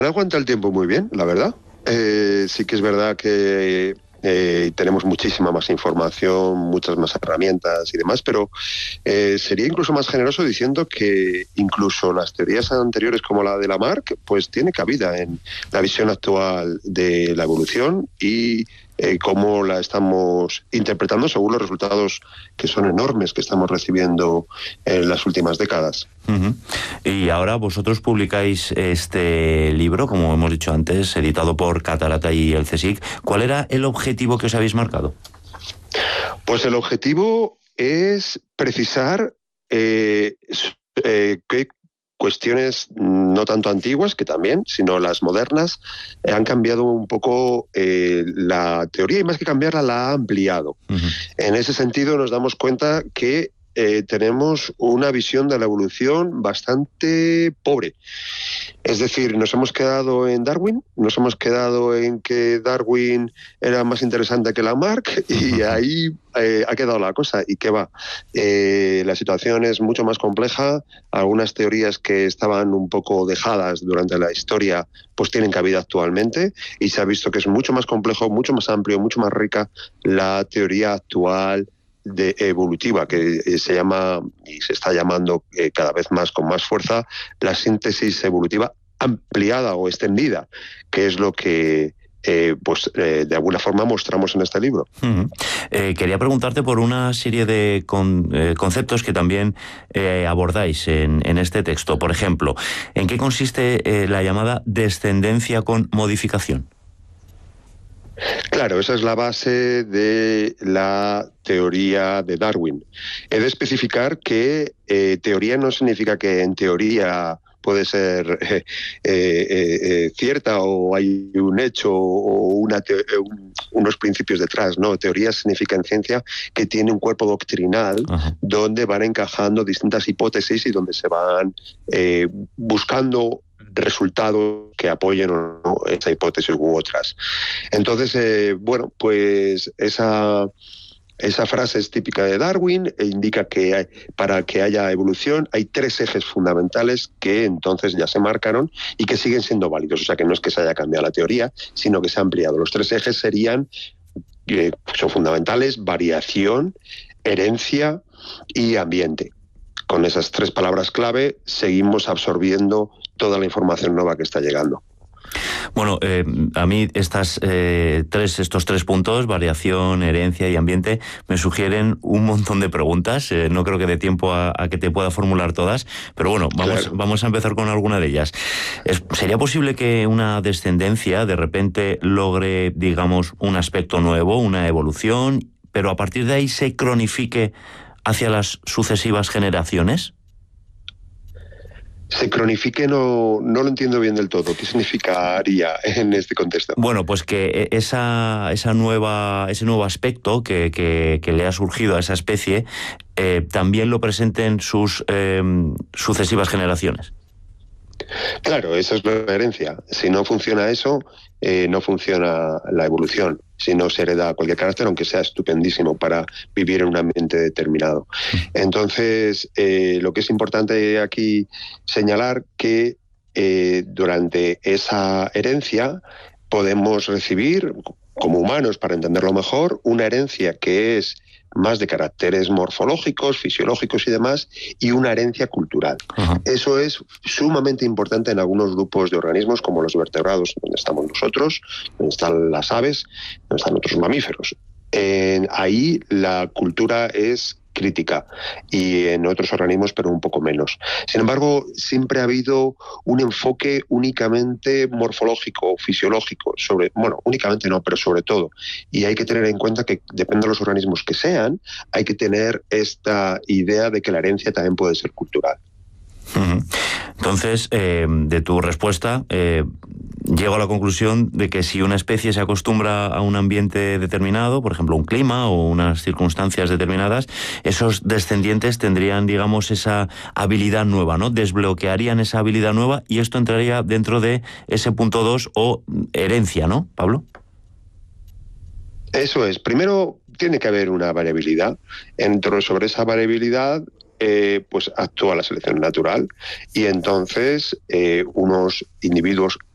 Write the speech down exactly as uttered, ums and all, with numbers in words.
aguanta el tiempo muy bien, la verdad. Eh, sí que es verdad que eh, tenemos muchísima más información, muchas más herramientas y demás, pero eh, sería incluso más generoso diciendo que incluso las teorías anteriores como la de Lamarck, pues tiene cabida en la visión actual de la evolución y eh, cómo la estamos interpretando según los resultados que son enormes que estamos recibiendo en las últimas décadas. Uh-huh. Y ahora vosotros publicáis este libro, como hemos dicho antes, editado por Catarata y el CSIC. ¿Cuál era el objetivo que os habéis marcado? Pues el objetivo es precisar eh, eh, qué cuestiones no tanto antiguas, que también, sino las modernas, eh, han cambiado un poco eh, la teoría y más que cambiarla, la ha ampliado. Uh-huh. En ese sentido nos damos cuenta que Eh, tenemos una visión de la evolución bastante pobre. Es decir, nos hemos quedado en Darwin, nos hemos quedado en que Darwin era más interesante que Lamarck y ahí eh, ha quedado la cosa. ¿Y qué va? Eh, la situación es mucho más compleja. Algunas teorías que estaban un poco dejadas durante la historia pues tienen cabida actualmente y se ha visto que es mucho más complejo, mucho más amplio, mucho más rica la teoría actual de evolutiva, que se llama y se está llamando eh, cada vez más con más fuerza la síntesis evolutiva ampliada o extendida, que es lo que eh, pues eh, de alguna forma mostramos en este libro. Uh-huh. Eh, quería preguntarte por una serie de con, eh, conceptos que también eh, abordáis en, en este texto. Por ejemplo, ¿en qué consiste eh, la llamada descendencia con modificación? Claro, esa es la base de la teoría de Darwin. He de especificar que eh, teoría no significa que en teoría puede ser eh, eh, eh, cierta o hay un hecho o una te- un, unos principios detrás. No, teoría significa en ciencia que tiene un cuerpo doctrinal. Ajá. Donde van encajando distintas hipótesis y donde se van eh, buscando resultados que apoyen o no esa hipótesis u otras. Entonces, eh, bueno, pues esa, esa frase es típica de Darwin e indica que hay, para que haya evolución hay tres ejes fundamentales que entonces ya se marcaron y que siguen siendo válidos. O sea, que no es que se haya cambiado la teoría, sino que se ha ampliado. Los tres ejes serían, eh, son fundamentales, variación, herencia y ambiente. Con esas tres palabras clave seguimos absorbiendo toda la información nueva que está llegando. Bueno, eh, a mí estas eh, tres, estos tres puntos, variación, herencia y ambiente, me sugieren un montón de preguntas. Eh, no creo que dé tiempo a, a que te pueda formular todas, pero bueno, vamos, claro. vamos a empezar con alguna de ellas. Es, ¿Sería posible que una descendencia de repente logre, digamos, un aspecto nuevo, una evolución, pero a partir de ahí se cronifique hacia las sucesivas generaciones? Se cronifique no, no lo entiendo bien del todo. ¿Qué significaría en este contexto? Bueno, pues que esa, esa nueva, ese nuevo aspecto que, que, que le ha surgido a esa especie eh, también lo presenten sus eh, sucesivas generaciones. Claro, esa es la herencia. Si no funciona eso, eh, no funciona la evolución. Si no se hereda cualquier carácter, aunque sea estupendísimo para vivir en un ambiente determinado. Entonces, eh, lo que es importante aquí señalar que eh, durante esa herencia podemos recibir, como humanos, para entenderlo mejor, una herencia que es más de caracteres morfológicos, fisiológicos y demás, y una herencia cultural. Uh-huh. Eso es sumamente importante en algunos grupos de organismos, como los vertebrados, donde estamos nosotros, donde están las aves, donde están otros mamíferos. Eh, ahí la cultura es crítica y en otros organismos pero un poco menos. Sin embargo, siempre ha habido un enfoque únicamente morfológico, fisiológico, sobre, bueno, únicamente no, pero sobre todo. Y hay que tener en cuenta que depende de los organismos que sean, hay que tener esta idea de que la herencia también puede ser cultural. Uh-huh. Entonces, eh, de tu respuesta, eh, llego a la conclusión de que si una especie se acostumbra a un ambiente determinado, por ejemplo un clima o unas circunstancias determinadas, esos descendientes tendrían, digamos, esa habilidad nueva, ¿no? Desbloquearían esa habilidad nueva y esto entraría dentro de ese punto dos o herencia, ¿no, Pablo? Eso es. Primero, tiene que haber una variabilidad. Entro sobre esa variabilidad, Eh, pues actúa la selección natural y entonces eh, unos individuos